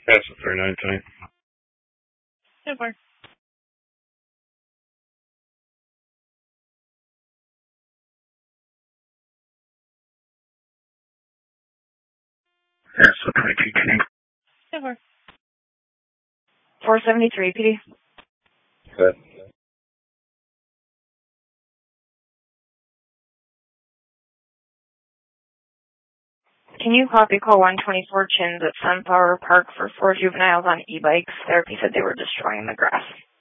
That's the 39 tonight. Super. That's the 22 tonight. Super. 473, PD. Good. Can you copy call 124 Chins at Sunflower Park for 4 juveniles on e-bikes? Therapy said they were destroying the grass.